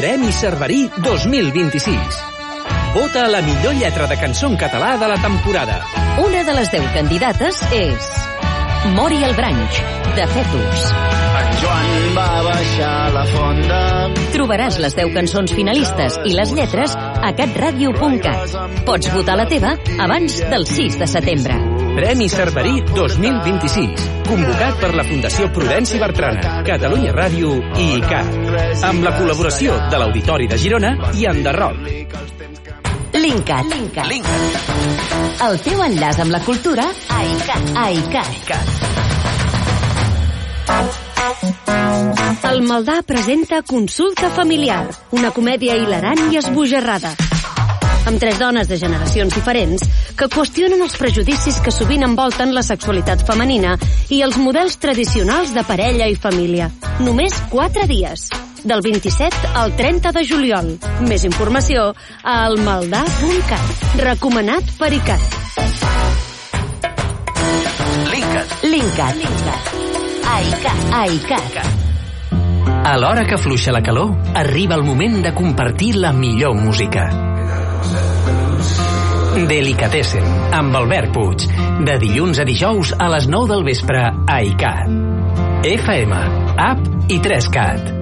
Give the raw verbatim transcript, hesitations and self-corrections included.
Premi Cerverí dos mil vint-i-sis. Vota a la millor lletra de cançó en català de la temporada. Una de les deu candidates és Mori el Branch, de Fetus. En Joan va baixar la fonda. Trobaràs les deu cançons finalistes i les lletres a catradio punt cat. Pots votar la teva abans del sis de setembre. Premi Cerverí dos mil vint-i-sis, convocat per la Fundació Prudenci Bertrana, Catalunya Ràdio i I C A, amb la col·laboració de l'Auditori de Girona i Enderroc. Linkat. Linkat. El teu enllaç amb la cultura a ICAT. A ICAT. El Maldà presenta Consulta Familiar, una comèdia hilarant i esbojarrada, amb tres dones de generacions diferents que qüestionen els prejudicis que sovint envolten la sexualitat femenina i els models tradicionals de parella i família. Només quatre dies, del vint-i-set al trenta de juliol. Més informació a almaldà punt cat. Recomanat per I C A T. Linkat. Linkat. A I C A T. A I C A T. A l'hora que afluixa la calor, arriba el moment de compartir la millor música. Delicatessen, amb Albert Puig, de dilluns a dijous a les nou del vespre a I C A T. F M, app i tres cat.